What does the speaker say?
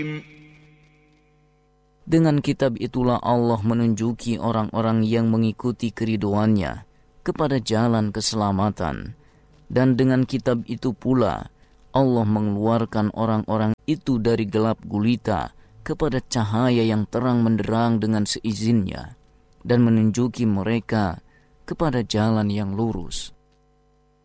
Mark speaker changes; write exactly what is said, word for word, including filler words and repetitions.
Speaker 1: Dengan kitab itulah Allah menunjuki orang-orang yang mengikuti keriduannya kepada jalan keselamatan. Dan dengan kitab itu pula Allah mengeluarkan orang-orang itu dari gelap gulita kepada cahaya yang terang menderang dengan seizinnya, dan menunjuki mereka kepada jalan yang lurus.